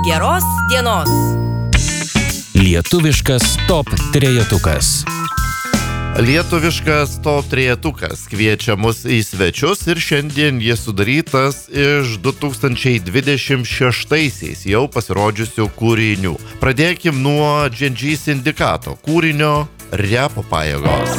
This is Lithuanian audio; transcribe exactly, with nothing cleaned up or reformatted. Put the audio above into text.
Geros dienos. Lietuviškas top trejetukas. Lietuviškas top trejetukas kviečia mus į svečius ir šiandien jis sudarytas iš du tūkstančiai dvidešimt šeštaisiais jau pasirodžiusių kūrinių. Pradėkim nuo Džy en džy sindikato kūrinio Repo pajėgos.